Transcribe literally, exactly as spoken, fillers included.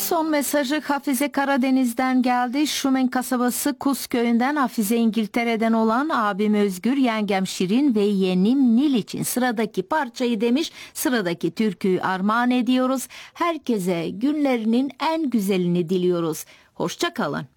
Son mesajı Hafize Karadeniz'den geldi. Şumen kasabası Kuz köyünden Hafize İngiltere'den olan abim Özgür, yengem Şirin ve yeğenim Nil için sıradaki parçayı demiş. Sıradaki türküyü armağan ediyoruz. Herkese günlerinin en güzelini diliyoruz. Hoşça kalın.